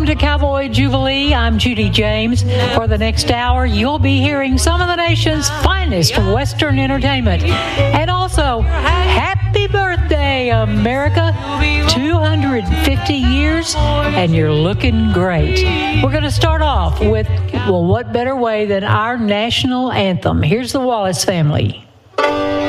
to Cowboy Jubilee. I'm Judy James. For the next hour, you'll be hearing some of the nation's finest Western entertainment. And also, happy birthday, America. 250 years, and you're looking great. We're going to start off with, well, what better way than our national anthem? Here's the Wallace Family.